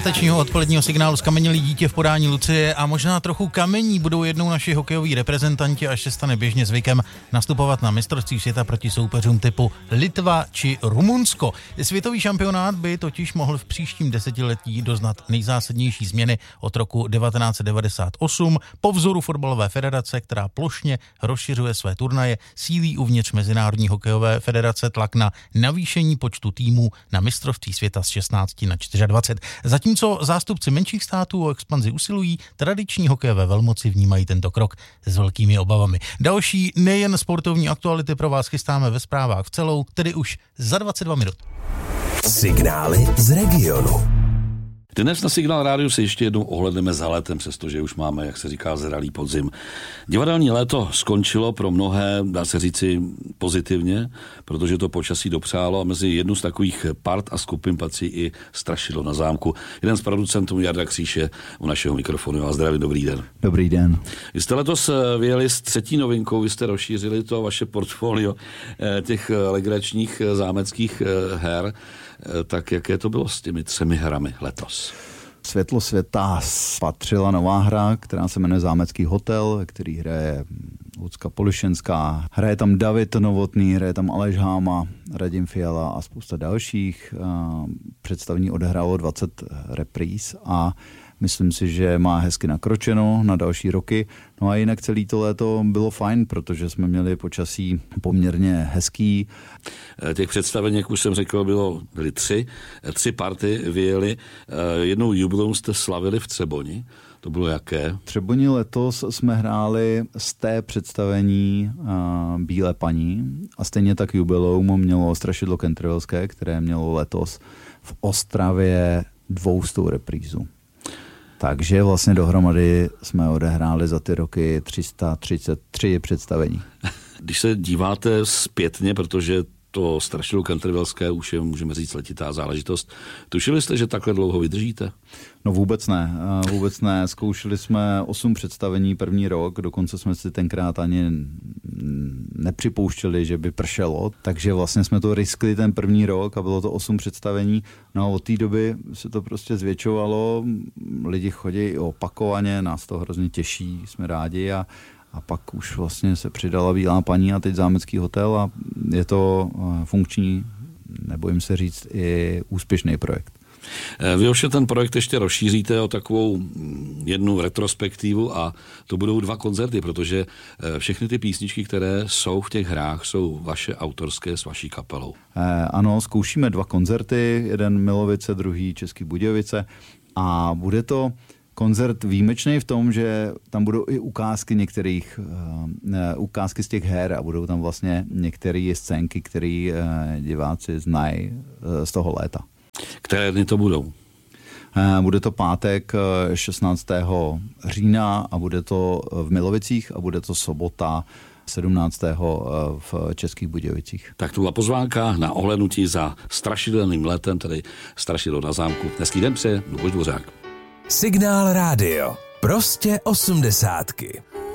Pátečního odpoledního signálu zkameněli dítě v podání Lucie a možná trochu kamení budou jednou naši hokejoví reprezentanti, až se stane běžně zvykem nastupovat na mistrovství světa proti soupeřům typu Litva či Rumunsko. Světový šampionát by totiž mohl v příštím desetiletí doznat nejzásadnější změny od roku 1998 po vzoru fotbalové federace, která plošně rozšiřuje své turnaje, sílí uvnitř Mezinárodní hokejové federace tlak na navýšení počtu týmů na mistrovství světa z 16 na 24. Zatímco zástupci menších států o expanzi usilují, tradiční hokejové velmoci vnímají tento krok s velkými obavami. Další nejen sportovní aktuality pro vás chystáme ve zprávách v celou, tedy už za 22 minut. Signály z regionu. Dnes na Signál rádiu se ještě jednou ohledneme za létem, přestože už máme, jak se říká, zralý podzim. Divadelní léto skončilo pro mnohé, dá se říci, pozitivně, protože to počasí dopřálo a mezi jednu z takových part a skupin patří i Strašidlo na zámku. Jeden z producentů Jarda Kříž je u našeho mikrofonu. Já vás zdravím, dobrý den. Dobrý den. Vy jste letos vyjeli s třetí novinkou, vy jste rozšířili to vaše portfolio těch legračních zámeckých her. Tak jaké to bylo s těmi 3 hrami letos? Světlo světa spatřila nová hra, která se jmenuje Zámecký hotel, který hraje Lucka Polišenská. Hraje tam David Novotný, hraje tam Aleš Háma, Radim Fiala a spousta dalších. Představení odehrálo 20 repríz a myslím si, že má hezky nakročeno na další roky. No a jinak celé to léto bylo fajn, protože jsme měli počasí poměrně hezký. Těch představení, jak už jsem řekl, byly 3. 3 party vyjeli. Jednou jubileum jste slavili v Třeboni. To bylo jaké? V Třeboni letos jsme hráli z té představení Bílé paní a stejně tak jubileum mělo Strašidlo Cantervilleské, které mělo letos v Ostravě 200. reprízu. Takže vlastně dohromady jsme odehráli za ty roky 333 představení. Když se díváte zpětně, protože to Strašidlo Cantervilleské už je, můžeme říct, letitá záležitost, tušili jste, že takhle dlouho vydržíte? No vůbec ne. Zkoušeli jsme 8 představení první rok, dokonce jsme si tenkrát ani nepřipouštěli, že by pršelo, takže vlastně jsme to riskli ten první rok a bylo to 8 představení. No a od té doby se to prostě zvětšovalo, lidi chodí opakovaně, nás to hrozně těší, jsme rádi a pak už vlastně se přidala Bílá paní a teď Zámecký hotel a je to funkční, nebojím se říct, i úspěšný projekt. Vy ovšem ten projekt ještě rozšíříte o takovou jednu retrospektivu a to budou 2 koncerty, protože všechny ty písničky, které jsou v těch hrách, jsou vaše autorské s vaší kapelou. Ano, zkoušíme 2 koncerty, jeden Milovice, druhý Český Budějovice a bude to koncert výjimečný v tom, že tam budou i ukázky z těch her a budou tam vlastně některé scénky, které diváci znají z toho léta. Které dny to budou? Bude to pátek 16. října a bude to v Milovicích a bude to sobota 17. v Českých Budějovicích. Tak to byla pozvánka na ohlédnutí za strašidelným letem, tedy Strašidlo na zámku. Hezký den přeje Luboš Dvořák. Signál rádio. Prostě 80.